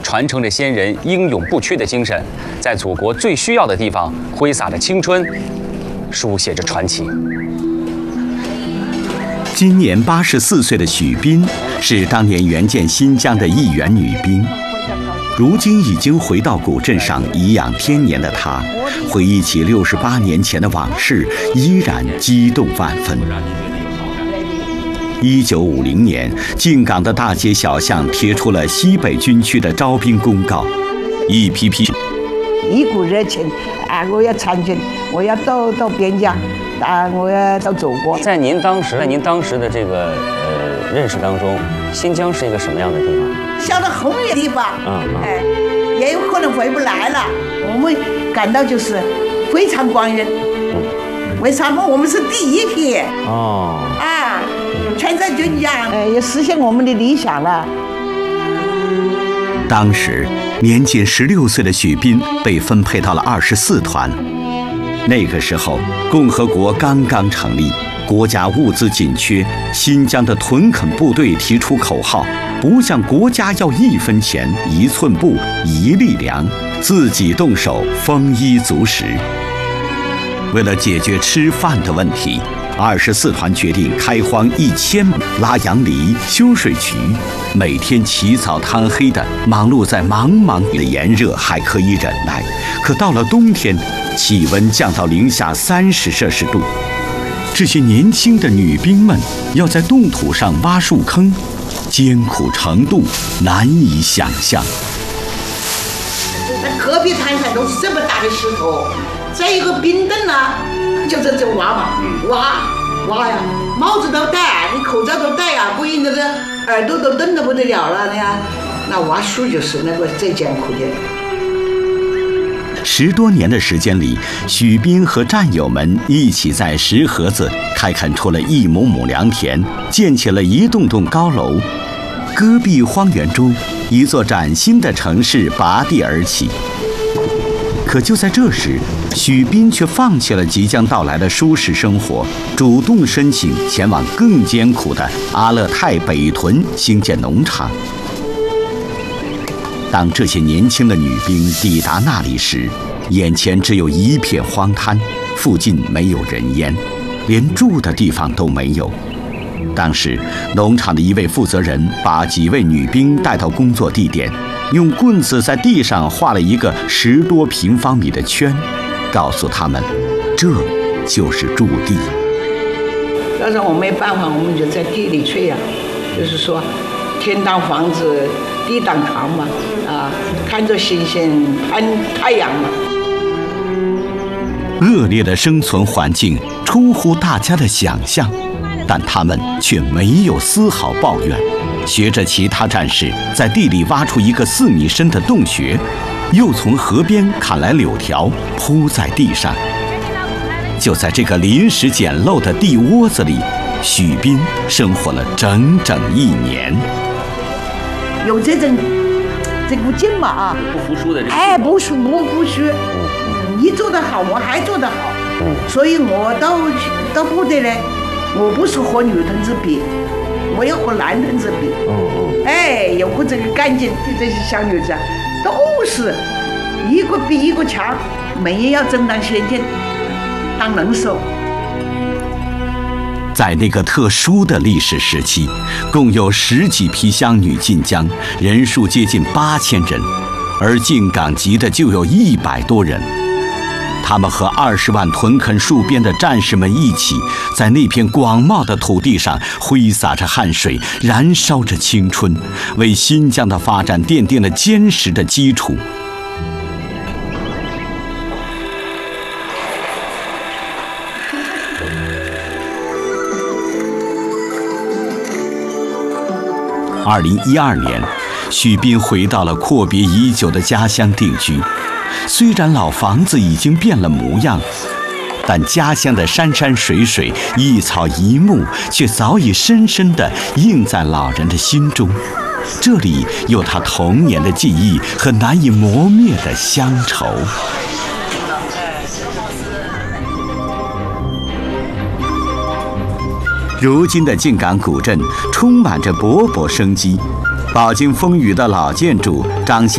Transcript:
传承着先人英勇不屈的精神，在祖国最需要的地方挥洒着青春，书写着传奇。 今年84岁的许斌是当年援建新疆的一员女兵，如今已经回到古镇上颐养天年的她，回忆起68年前的往事，依然激动万分。1950年，靖港的大街小巷贴出了西北军区的招兵公告，一批股热情啊！我要参军，我要到边疆啊！我要到祖国。 在您当时的这个认识当中，新疆是一个什么样的地方？ 小的很远的地方，也有可能回不来了。我们感到就是非常光荣。为什么我们是第一批？全在军疆，也实现我们的理想了。 当时年仅16岁的许斌被分配到了24团。那个时候，共和国刚刚成立，国家物资紧缺，新疆的屯垦部队提出口号：不向国家要1分钱、1寸布、1粒粮，自己动手，丰衣足食。为了解决吃饭的问题，24团决定开荒1000亩，拉杨梨、修水渠，每天起早贪黑的忙碌在茫茫的炎热还可以忍耐，可到了冬天，气温降到-30°C，这些年轻的女兵们要在冻土上挖树坑，艰苦程度难以想象。 那戈壁滩上都是这么大的石头，再一个冰墩呢，就这挖嘛，挖呀，帽子都戴，你口罩都戴呀，不然那个耳朵都瞪得不得了了呀。那挖树就是那个最艰苦的。 10多年的时间里，许斌和战友们一起在石河子开垦出了1亩亩良田，建起了一栋栋高楼。戈壁荒原中，一座崭新的城市拔地而起。可就在这时，许斌却放弃了即将到来的舒适生活，主动申请前往更艰苦的阿勒泰北屯兴建农场。当这些年轻的女兵抵达那里时，眼前只有一片荒滩，附近没有人烟，连住的地方都没有。当时，农场的一位负责人把几位女兵带到工作地点，用棍子在地上画了一个10多平方米的圈，告诉他们，这就是驻地。 但是我没办法，我们就在地里睡呀，就是说，天当房子，地当床嘛，看着星星，看太阳嘛。 恶劣的生存环境出乎大家的想象，但他们却没有丝毫抱怨，学着其他战士在地里挖出一个4米深的洞穴，又从河边砍来柳条铺在地上。就在这个临时简陋的地窝子里，许斌生活了整整1年。 有这股劲嘛不服输的这个不服输，你做得好，我还做得好，所以我到部队呢，我不是和女同志比，我要和男同志比，有个这个干劲，这些小女子都是一个比一个强，没人要争当先进，当能手。 在那个特殊的历史时期，共有10几批乡女进疆，人数接近8000人，而进港籍的就有100多人。他们和20万屯垦戍边的战士们一起，在那片广袤的土地上挥洒着汗水，燃烧着青春，为新疆的发展奠定了坚实的基础。2012年，许斌回到了阔别已久的家乡定居。虽然老房子已经变了模样，但家乡的山山水水、一草一木却早已深深地印在老人的心中。这里有他童年的记忆和难以磨灭的乡愁。如今的靖港古镇充满着勃勃生机，饱经风雨的老建筑彰显